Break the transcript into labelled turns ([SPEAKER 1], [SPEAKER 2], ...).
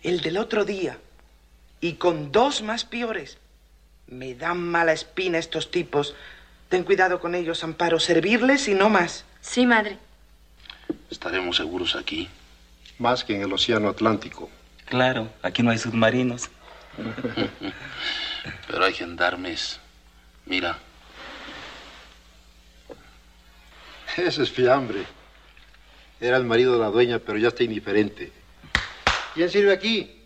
[SPEAKER 1] el del otro día, y con 2 más peores. Me dan mala espina estos tipos. Ten cuidado con ellos, Amparo. Servirles y no más.
[SPEAKER 2] Sí, madre.
[SPEAKER 3] ¿Estaremos seguros aquí?
[SPEAKER 4] Más que en el Océano Atlántico.
[SPEAKER 5] Claro, aquí no hay submarinos.
[SPEAKER 3] Pero hay gendarmes. Mira.
[SPEAKER 4] Ese es Fiambre. Era el marido de la dueña, pero ya está indiferente. ¿Quién sirve aquí?